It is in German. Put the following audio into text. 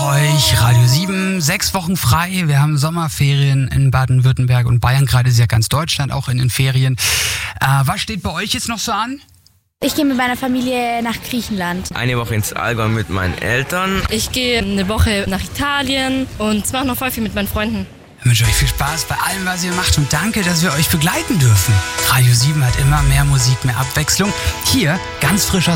euch. Radio 7, 6 Wochen frei. Wir haben Sommerferien in Baden-Württemberg und Bayern. Gerade ist ja ganz Deutschland auch in den Ferien. Was steht bei euch jetzt noch so an? Ich gehe mit meiner Familie nach Griechenland. Eine Woche ins Allgäu mit meinen Eltern. Ich gehe eine Woche nach Italien und mache noch voll viel mit meinen Freunden. Ich wünsche euch viel Spaß bei allem, was ihr macht und danke, dass wir euch begleiten dürfen. Radio 7 hat immer mehr Musik, mehr Abwechslung. Hier ganz frischer